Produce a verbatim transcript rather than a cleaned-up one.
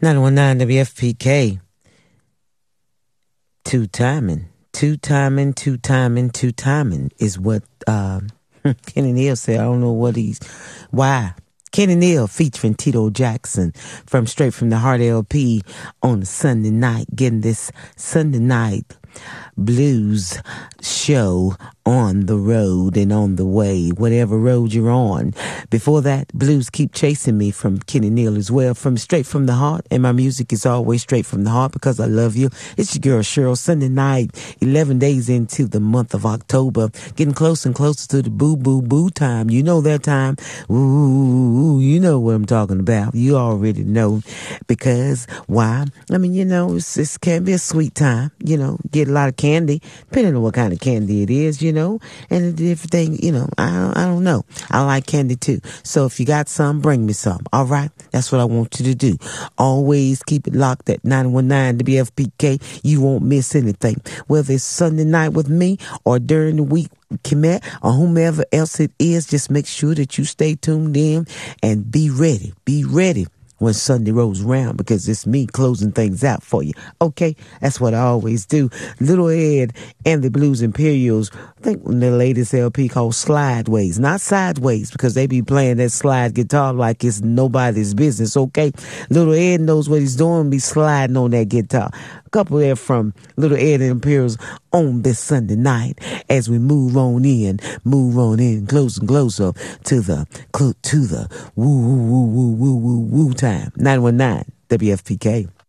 nine one nine W F P K. Two timing. Two timing, two timing, two timing is what uh, Kenny Neal said. I don't know what he's, why. Kenny Neal featuring Tito Jackson from Straight From the Heart L P on a Sunday night, getting this Sunday night blues show on the road and on the way, whatever road you're on. Before that, Blues Keep Chasing Me from Kenny Neal as well, from Straight From the Heart. And my music is always straight from the heart because I love you. It's your girl Cheryl. Sunday night, eleven days into the month of October, getting closer and closer to the boo boo boo time. You know that time. Ooh, you know what I'm talking about. You already know. Because why? I mean, you know, it's, it can be a sweet time. You know, get a lot of candy, depending on what kind of candy it is, you know, and everything, you know, I, I don't know. I like candy too. So if you got some, bring me some. All right. That's what I want you to do. Always keep it locked at nine one nine W F P K. You won't miss anything. Whether it's Sunday night with me or during the week, Kemet or whomever else it is, just make sure that you stay tuned in and be ready. Be ready when Sunday rolls around, because it's me closing things out for you. Okay, that's what I always do. Little Ed and the Blues Imperials, I think the latest L P called Slideways, not Sideways, because they be playing that slide guitar like it's nobody's business, okay? Little Ed knows what he's doing, be sliding on that guitar. A couple there from Little Ed and Imperials on this Sunday night as we move on in, move on in, close and closer to the, to the woo, woo, woo, woo, woo, woo, woo time. nine one nine W F P K.